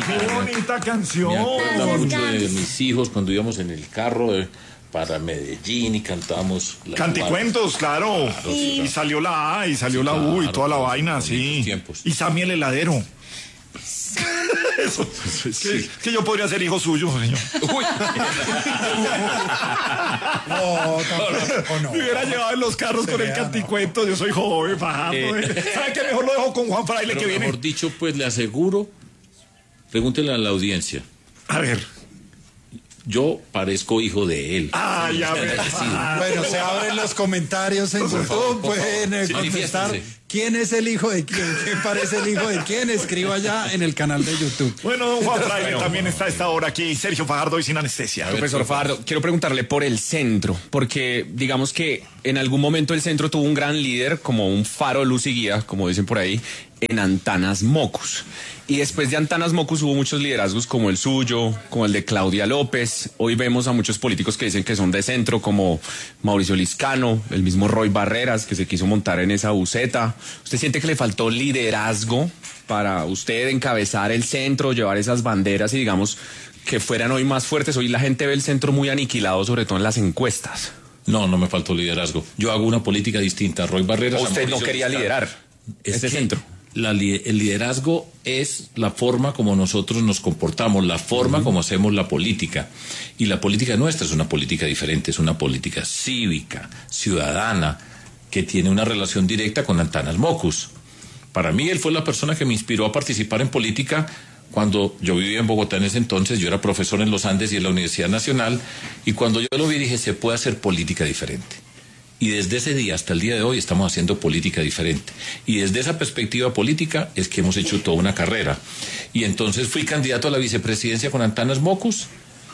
qué bonita canción. Me acuerdo mucho de mis hijos cuando íbamos en el carro para Medellín y cantábamos canticuentos, claro. Sí. Y salió la A y salió la U y toda la vaina, sí. Tiempos. Y Sammy el heladero. Eso, que yo podría ser hijo suyo, señor. Uy. No. Me hubiera llevado en los carros con el canticuento. Yo soy joven, Fajardo. ¿Sabe qué? Mejor lo dejo con Juan Fraile. Pero que viene. Mejor dicho, pues le aseguro, pregúntele a la audiencia. A ver. Yo parezco hijo de él. Ya ves. Bueno, se abren los comentarios en YouTube, pueden contestar quién es el hijo de quién, quién parece el hijo de quién, escriba ya en el canal de YouTube. Bueno, don Juan Fraile también está a esta hora aquí, Sergio Fajardo y sin anestesia. Profesor Fajardo, quiero preguntarle por el centro, porque digamos que en algún momento el centro tuvo un gran líder, como un faro, luz y guía, como dicen por ahí, en Antanas Mocus. Y después de Antanas Mocus hubo muchos liderazgos como el suyo, como el de Claudia López. Hoy vemos a muchos políticos que dicen que son de centro, como Mauricio Liscano, el mismo Roy Barreras, que se quiso montar en esa buceta. ¿Usted siente que le faltó liderazgo para usted encabezar el centro, llevar esas banderas y digamos que fueran hoy más fuertes? Hoy la gente ve el centro muy aniquilado, sobre todo en las encuestas. No me faltó liderazgo. Yo hago una política distinta. Roy Barreras... ¿Usted no quería liderar ese centro? El liderazgo es la forma como nosotros nos comportamos, la forma como hacemos la política. Y la política nuestra es una política diferente, es una política cívica, ciudadana, que tiene una relación directa con Antanas Mocus. Para mí, él fue la persona que me inspiró a participar en política cuando yo vivía en Bogotá en ese entonces. Yo era profesor en los Andes y en la Universidad Nacional, y cuando yo lo vi dije, se puede hacer política diferente. Y desde ese día hasta el día de hoy estamos haciendo política diferente. Y desde esa perspectiva política es que hemos hecho toda una carrera. Y entonces fui candidato a la vicepresidencia con Antanas Mocus.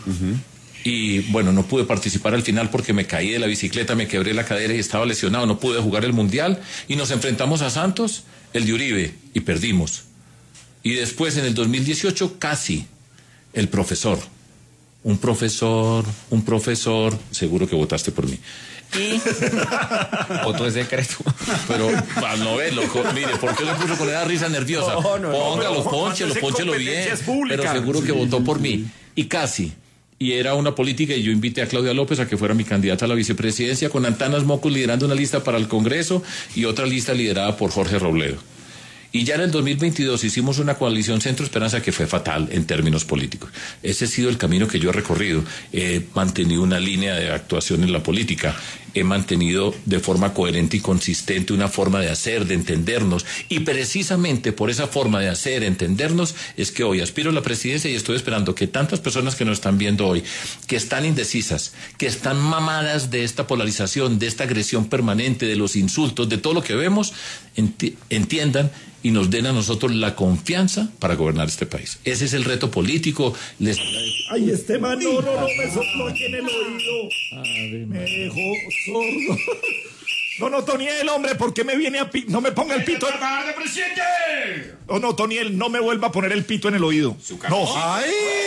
Y bueno, no pude participar al final porque me caí de la bicicleta, me quebré la cadera y estaba lesionado. No pude jugar el Mundial. Y nos enfrentamos a Santos, el de Uribe, y perdimos. Y después en el 2018 casi el profesor. Un profesor, seguro que votaste por mí. Y otro es secreto. Pero al no verlo, mire, ¿por qué le puso con esa risa nerviosa? Póngalo, pónchelo bien. Pero seguro que votó por mí. Y casi. Y era una política, y yo invité a Claudia López a que fuera mi candidata a la vicepresidencia, con Antanas Mocus liderando una lista para el Congreso y otra lista liderada por Jorge Robledo. Y ya en el 2022 hicimos una coalición Centro Esperanza que fue fatal en términos políticos. Ese ha sido el camino que yo he recorrido. He mantenido una línea de actuación en la política. He mantenido de forma coherente y consistente una forma de hacer, de entendernos. Y precisamente por esa forma de hacer, entendernos, es que hoy aspiro a la presidencia y estoy esperando que tantas personas que nos están viendo hoy, que están indecisas, que están mamadas de esta polarización, de esta agresión permanente, de los insultos, de todo lo que vemos, entiendan y nos den a nosotros la confianza para gobernar este país. Ese es el reto político. Ay, este man, no, me sopló aquí en el oído. Me dejó sordo. No, Toniel, hombre, ¿por qué me viene a no me ponga el pito? ¡De presidente! No, Toniel, no me vuelva a poner el pito en el oído. No. ¡Ay!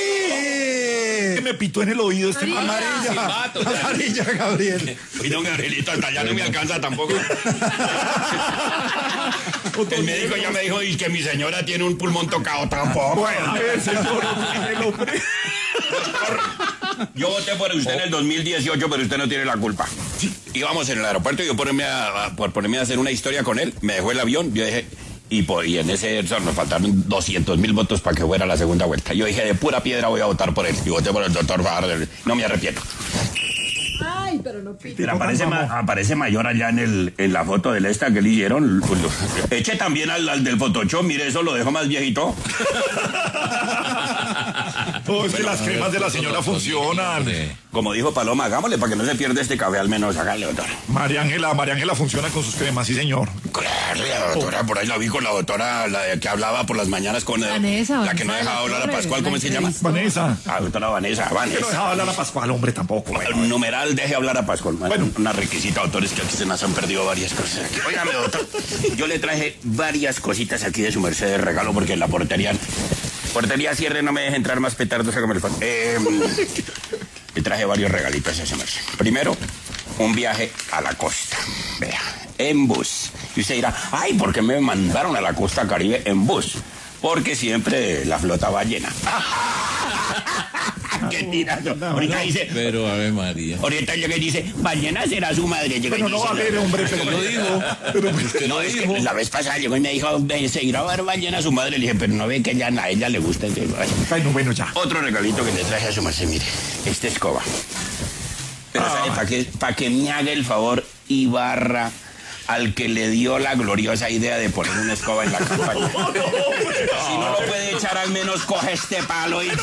¿Qué me pitó en el oído este man? Amarilla, Gabriel. Y don Gabrielito, hasta allá no me alcanza tampoco. El médico ya me dijo y que mi señora tiene un pulmón tocado tampoco. Bueno, a ver, señor, el hombre. Yo voté por usted en el 2018, pero usted no tiene la culpa. Íbamos en el aeropuerto y yo por ponerme a hacer una historia con él, me dejó el avión, yo dije, y en ese nos faltaron 200.000 votos para que fuera la segunda vuelta. Yo dije, de pura piedra voy a votar por él. Y voté por el doctor Fajardo. No me arrepiento. Ay, pero no pite. Pero aparece mayor allá en la foto del esta que le hicieron. Eche también al del Photoshop, mire, eso lo dejo más viejito. No, es que las cremas de la señora funcionan. Como dijo Paloma, hagámosle para que no se pierda este café, al menos hágale, doctora. María Ángela funciona con sus cremas, sí, señor. Claro, la doctora, por ahí la vi con la doctora, la que hablaba por las mañanas con Vanessa, la que no dejaba hablar a Pascual, ¿cómo se llama? Vanessa. Ah, doctora Vanessa. Que no dejaba hablar a Pascual, hombre, tampoco. Numeral, deje hablar a Pascual. Bueno, una requisita, doctores, que aquí se nos han perdido varias cosas aquí. Óigame, doctor, yo le traje varias cositas aquí de su merced de regalo, porque en la portería cierre, no me deje entrar más petardos, hágame el favor. Le traje varios regalitos a ese merced. Primero, un viaje a la costa. Vea, en bus. Y usted dirá, ay, ¿por qué me mandaron a la costa Caribe en bus? porque siempre la flota va llena. ¡Qué tirado! Ahorita dice... Pero, Ave María. Ahorita yo que dice, ballena será su madre. Pero no va a ver, hombre, pero Lo digo. Usted No, lo es dijo. que la vez pasada llegó y me dijo, se irá a ver ballena a su madre. Le dije, pero no ve que a ella le gusta. Ay, no, bueno, ya. Otro regalito que le traje a su merced, mire, esta escoba. Pero ¿sabe para que me haga el favor y barra al que le dio la gloriosa idea de poner una escoba en la campaña? Si no lo puede echar, al menos coge este palo y...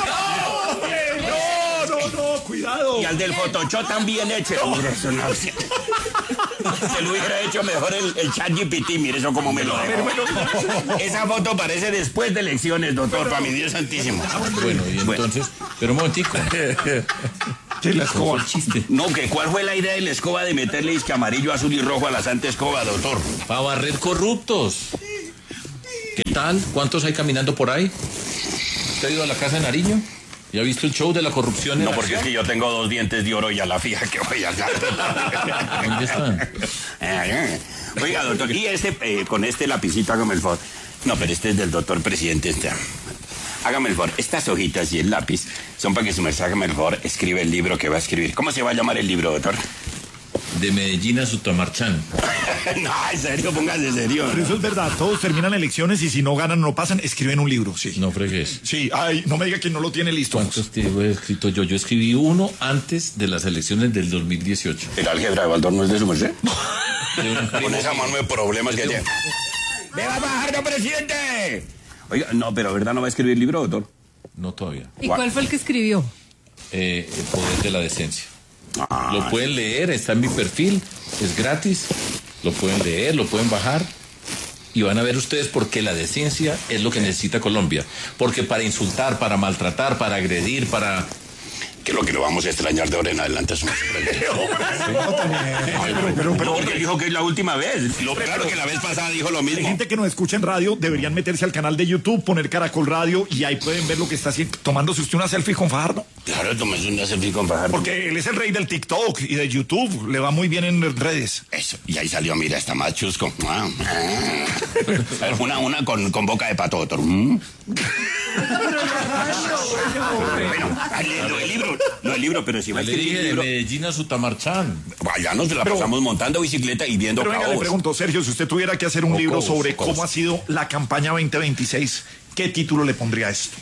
No, cuidado. Y al del Photoshop también eche. Mire, eso no... Se lo hubiera hecho mejor el ChatGPT, mire eso como me lo dejó. Esa foto parece después de elecciones, doctor, para mi Dios santísimo. Bueno, y entonces, pero un momentico. ¿Qué la escoba? No, que cuál fue la idea de la escoba de meterle disque amarillo, azul y rojo a la santa escoba, doctor. Para barrer corruptos. ¿Qué tal? ¿Cuántos hay caminando por ahí? ¿Usted ha ido a la casa de Nariño? ¿Ya ha visto el show de la corrupción en No, porque es acción? que yo tengo 2 dientes de oro y a la fija que voy a hacer. ¿Dónde están? Oiga, doctor, y con este lapicito hágame el favor. No, pero este es del doctor presidente. Hágame el favor, estas hojitas y el lápiz son para que su merced, hágame el favor, escribe el libro que va a escribir. ¿Cómo se va a llamar el libro, doctor? De Medellín a Sutamarchán. No, en serio, póngase serio. Pero eso es verdad, todos terminan elecciones y si no ganan o no pasan, escriben un libro, sí. No fregues. Sí, ay, no me diga que no lo tiene listo. ¿Cuántos he escrito yo? Yo escribí uno antes de las elecciones del 2018. ¿El álgebra de Baldor no es de su merced? Con esa mano de problemas que tiene. ¡Me va a bajar, no, presidente! Oiga, no, pero ¿verdad no va a escribir libro, doctor? No todavía. ¿Y cuál fue el que escribió? El poder de la decencia. Lo pueden leer, está en mi perfil, es gratis. Lo pueden leer, lo pueden bajar. Y van a ver ustedes por qué la decencia es lo que necesita Colombia. Porque para insultar, para maltratar, para agredir, para... Que es lo que lo vamos a extrañar de ahora en adelante. Pero porque dijo que es la última vez. Claro que la vez pasada dijo lo Hay mismo. gente que nos escucha en radio, deberían meterse al canal de YouTube, poner Caracol Radio y ahí pueden ver lo que está haciendo, tomándose usted una selfie con Fajardo. Claro, tomes una selfie con Fajardo. Porque él es el rey del TikTok y de YouTube, le va muy bien en redes. Eso, y ahí salió, mira, está más chusco. A ver, una con boca de pato, doctor. Bueno, lo del libro, pero si va a Le escribir dije el de libro... Medellín a Sutamarchán. Vaya, nos la pasamos montando bicicleta y viendo Pero venga, le cabos. pregunto, Sergio, si usted tuviera que hacer un libro sobre cómo ha sido la campaña 2026, ¿qué título le pondría a esto?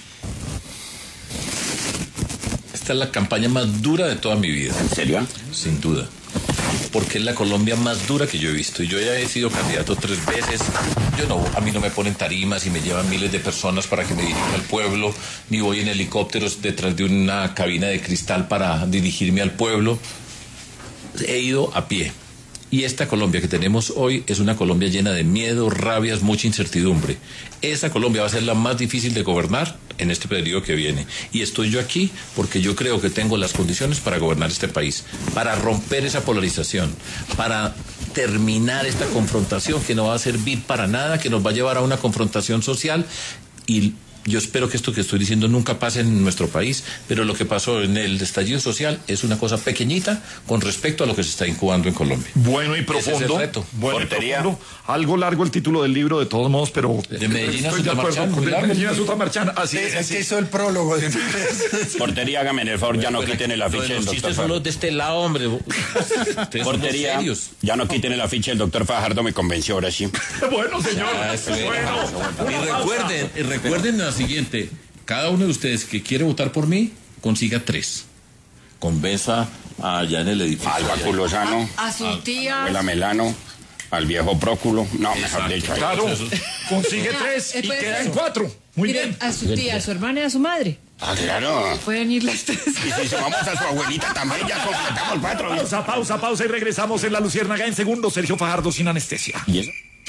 Esta es la campaña más dura de toda mi vida. ¿En serio? Sin duda. Porque es la Colombia más dura que yo he visto. Y yo ya he sido candidato 3 veces. A mí no me ponen tarimas y me llevan miles de personas para que me dirija al pueblo, ni voy en helicópteros detrás de una cabina de cristal para dirigirme al pueblo. He ido a pie. Y esta Colombia que tenemos hoy es una Colombia llena de miedo, rabias, mucha incertidumbre. Esa Colombia va a ser la más difícil de gobernar en este periodo que viene. Y estoy yo aquí porque yo creo que tengo las condiciones para gobernar este país, para romper esa polarización, para terminar esta confrontación que no va a servir para nada, que nos va a llevar a una confrontación social. Y yo espero que esto que estoy diciendo nunca pase en nuestro país, pero lo que pasó en el estallido social es una cosa pequeñita con respecto a lo que se está incubando en Colombia. Bueno y Ese es profundo. el reto. Bueno y Portería. profundo. Algo largo el título del libro, de todos modos, pero... De Medellín a estoy de acuerdo Sutamarchán, con muy largo. Medellín a Sutamarchán. Así es. Es que hizo el prólogo. Portería, hágame el favor, ya no quiten el afiche del Los doctor chistes son Fajardo. los de este lado, hombre. Ustedes son los Portería, serios. ya no quiten el afiche del doctor Fajardo, me convenció ahora sí. Bueno, señor. Ah, eso es. Y recuerden lo siguiente. Cada uno de ustedes que quiere votar por mí, consiga 3. Convenza allá en el edificio. Al Baculosano, A su tía. al Melano, al viejo Próculo. No, mejor dicho. Claro, consigue 3 y pues, queda en 4. Muy Mire, bien. a su tía, a su hermana y a su madre. Ah, claro. Pueden ir las 3. Y si sumamos a su abuelita también, ya completamos 4. Pausa y regresamos en La Luciérnaga en segundos. Sergio Fajardo sin anestesia. ¿Y eso?